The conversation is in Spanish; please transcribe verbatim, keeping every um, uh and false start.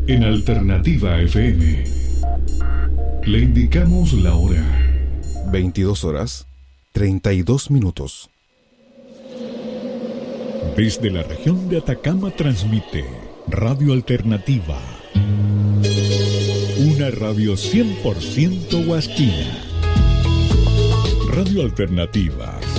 En Alternativa F M le indicamos la hora. veintidós horas, treinta y dos minutos. Desde la región de Atacama transmite Radio Alternativa. Una radio cien por ciento huasquina. Radio Alternativa